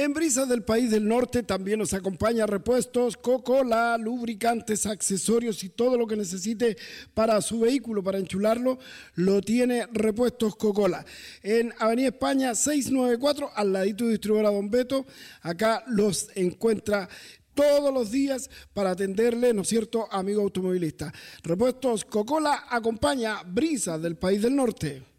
En Brisas del País del Norte también nos acompaña Repuestos Coca-Cola, lubricantes, accesorios y todo lo que necesite para su vehículo, para enchularlo, lo tiene Repuestos Coca-Cola. En Avenida España 694, al ladito de distribuidora Don Beto, acá los encuentra todos los días para atenderle, ¿no es cierto, amigo automovilista? Repuestos Coca-Cola acompaña Brisas del País del Norte.